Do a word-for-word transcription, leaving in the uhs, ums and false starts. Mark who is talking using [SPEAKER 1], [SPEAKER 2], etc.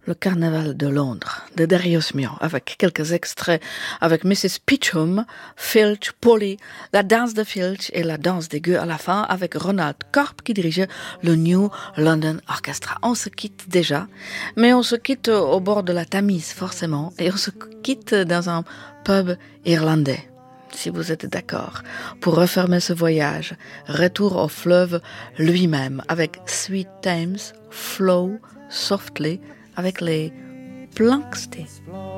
[SPEAKER 1] Le Carnaval de Londres, de Darius Milhaud, avec quelques extraits avec missus Peachum, Filch, Polly, la danse de Filch et la danse des gueux à la fin avec Ronald Corp qui dirigeait le New London Orchestra. On se quitte déjà, mais on se quitte au bord de la Tamise, forcément, et on se quitte dans un pub irlandais. Si vous êtes d'accord, pour refermer ce voyage, retour au fleuve lui-même avec Sweet Thames, Flow Softly, avec les Planxty.